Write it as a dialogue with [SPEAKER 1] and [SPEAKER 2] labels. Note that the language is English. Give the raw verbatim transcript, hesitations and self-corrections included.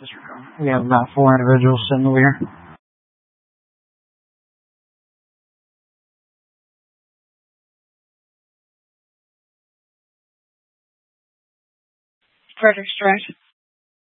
[SPEAKER 1] We have about four individuals sitting over here.
[SPEAKER 2] Frederick Strike.